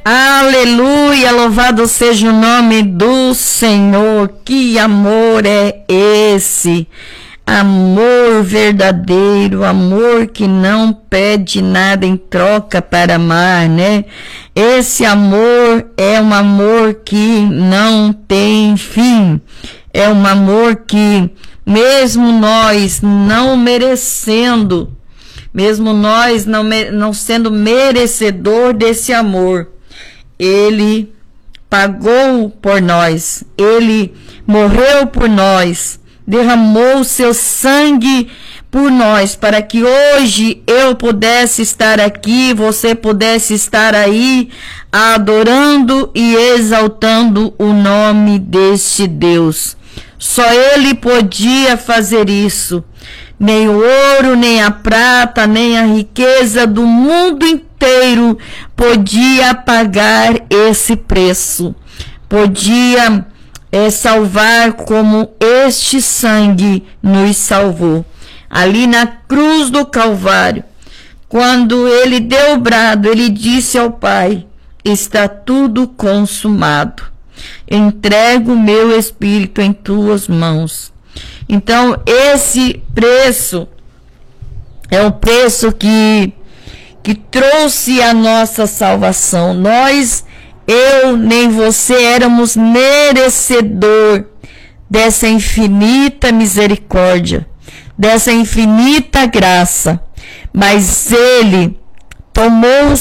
Aleluia, louvado seja o nome do Senhor. Que amor é esse? Amor verdadeiro, amor que não pede nada em troca para amar, né? Esse amor é um amor que não tem fim. É um amor que, mesmo nós não merecendo, mesmo nós não sendo merecedor desse amor, Ele pagou por nós, Ele morreu por nós, derramou o seu sangue por nós, para que hoje eu pudesse estar aqui, você pudesse estar aí, adorando e exaltando o nome deste Deus. Só Ele podia fazer isso. Nem o ouro, nem a prata, nem a riqueza do mundo inteiro podia pagar esse preço. Podia salvar como este sangue nos salvou. Ali na cruz do Calvário, quando ele deu o brado, ele disse ao Pai: está tudo consumado. Entrego o meu espírito em tuas mãos. Então, esse preço é o preço que trouxe a nossa salvação. Eu nem você éramos merecedor dessa infinita misericórdia, dessa infinita graça, mas Ele tomou